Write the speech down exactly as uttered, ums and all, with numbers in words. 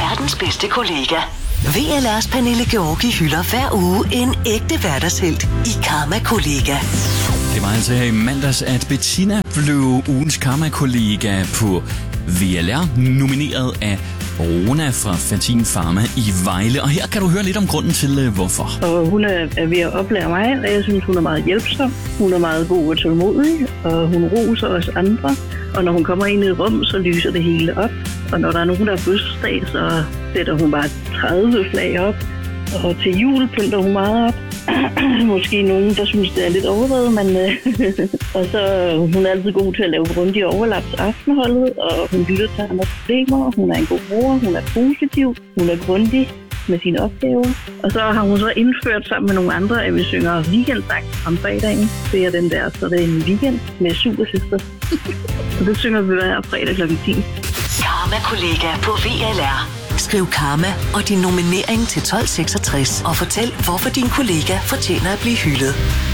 verdens bedste kollega. V L R's Pernille Georgi hylder hver uge en ægte hverdagshelt i Karma-kollega. Det var altså her i mandags, at Bettina blev ugens Karma-kollega på V L R, nomineret af Rona fra Fantin Pharma i Vejle. Og her kan du høre lidt om grunden til, hvorfor. Og hun er, er ved at oplære mig, og jeg synes, hun er meget hjælpsom. Hun er meget god og tålmodig, og hun roser os andre. Og når hun kommer ind i et rum, så lyser det hele op. Og når der er nogen, der er fødselsdag, så sætter hun bare tredive flag op. Og til jul pynter hun meget op. Måske nogen, der synes, det er lidt overdrevet, men øh, og så hun er altid god til at lave grundige overlap til aftenholdet, og hun lytter til andre problemer. Hun er en god bror, hun er positiv, hun er grundig med sine opgaver. Og så har hun så indført sammen med nogle andre, at vi synger weekendsang om fredagen. Det er den der, så det er en weekend med Supersøster. Og det synger vi hver fredag klokken ti. Karma-kollega på V L R. Skriv Karma og din nominering til tolv seksogtres og fortæl, hvorfor din kollega fortjener at blive hyldet.